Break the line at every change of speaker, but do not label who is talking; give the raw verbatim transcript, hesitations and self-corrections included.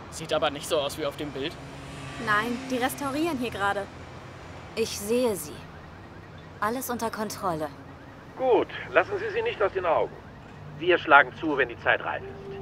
Sieht aber nicht so aus wie auf dem Bild.
Nein, die restaurieren hier gerade.
Ich sehe sie. Alles unter Kontrolle.
Gut, lassen Sie sie nicht aus den Augen. Wir schlagen zu, wenn die Zeit reif ist.